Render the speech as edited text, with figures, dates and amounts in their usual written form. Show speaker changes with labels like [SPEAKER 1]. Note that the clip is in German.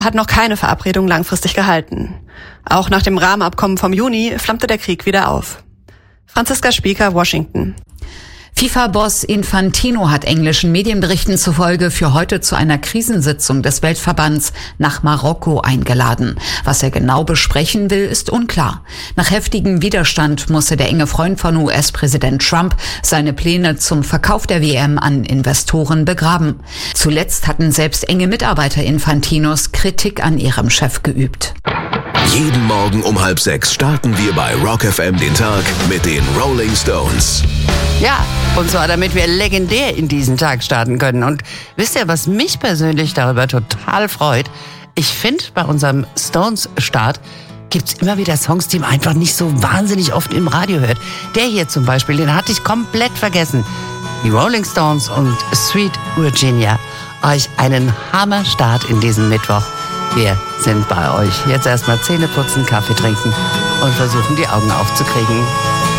[SPEAKER 1] hat noch keine Verabredung langfristig gehalten. Auch nach dem Rahmenabkommen vom Juni flammte der Krieg wieder auf. Franziska Spieker, Washington.
[SPEAKER 2] FIFA-Boss Infantino hat englischen Medienberichten zufolge für heute zu einer Krisensitzung des Weltverbands nach Marokko eingeladen. Was er genau besprechen will, ist unklar. Nach heftigem Widerstand musste der enge Freund von US-Präsident Trump seine Pläne zum Verkauf der WM an Investoren begraben. Zuletzt hatten selbst enge Mitarbeiter Infantinos Kritik an ihrem Chef geübt.
[SPEAKER 3] Jeden Morgen um 5:30 starten wir bei Rock FM den Tag mit den Rolling Stones.
[SPEAKER 4] Ja, und zwar damit wir legendär in diesen Tag starten können. Und wisst ihr, was mich persönlich darüber total freut? Ich finde, bei unserem Stones-Start gibt's immer wieder Songs, die man einfach nicht so wahnsinnig oft im Radio hört. Der hier zum Beispiel, den hatte ich komplett vergessen. Die Rolling Stones und Sweet Virginia. Euch einen Hammerstart in diesem Mittwoch. Wir sind bei euch. Jetzt erstmal Zähne putzen, Kaffee trinken und versuchen, die Augen aufzukriegen.